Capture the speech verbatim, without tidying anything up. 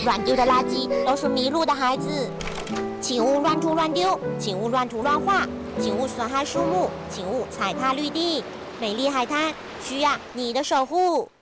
乱丢的垃圾都是迷路的孩子。请勿乱涂乱丢，请勿乱涂乱画，请勿损害树木，请勿踩踏绿地。美丽海滩需要你的守护。